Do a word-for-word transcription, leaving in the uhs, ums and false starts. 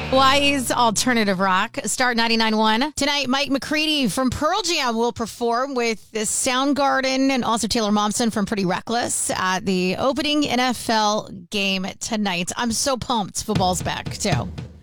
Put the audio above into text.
Hawaii's alternative rock, Start ninety-nine point one. Tonight, Mike McCready from Pearl Jam will perform with the Soundgarden and also Taylor Momsen from Pretty Reckless at the opening N F L game tonight. I'm so pumped. Football's back, too.